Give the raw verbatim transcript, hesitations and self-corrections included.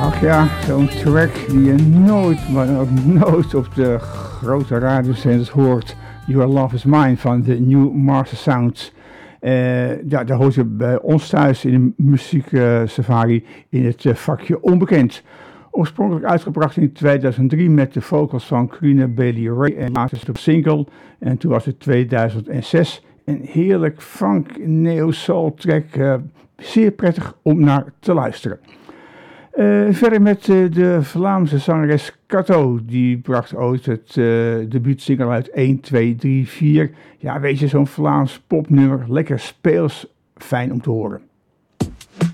Ach ja, zo'n track die je nooit, maar ook nooit op de grote radiozenders hoort. Your Love Is Mine van de New Master Sounds. Uh, ja, daar hoort je bij ons thuis in de muziek uh, safari in het uh, vakje onbekend. Oorspronkelijk uitgebracht in tweeduizend drie met de vocals van Queen Bailey Ray en laatst op single. En toen was het tweeduizend zes. Een heerlijk funk neo-soul track. Uh, zeer prettig om naar te luisteren. Uh, verder met uh, de Vlaamse zangeres Kato. Die bracht ooit het uh, debuutsingle uit één, twee, drie, vier. Ja, weet je, zo'n Vlaams popnummer. Lekker speels, fijn om te horen.